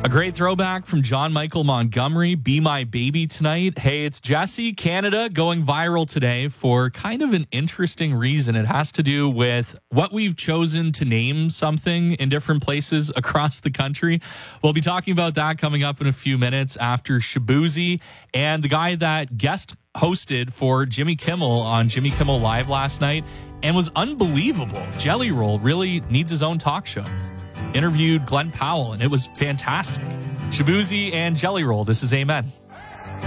A great throwback from John Michael Montgomery, Be My Baby tonight. Hey, it's Jesse, Canada, going viral today for kind of an interesting reason. It has to do with what we've chosen to name something in different places across the country. We'll be talking about that coming up in a few minutes after Shaboozey and the guy that guest hosted for Jimmy Kimmel on Jimmy Kimmel Live last night and was unbelievable. Jelly Roll really needs his own talk show. Interviewed Glenn Powell, and it was fantastic. Shaboozey and Jelly Roll, this is Amen.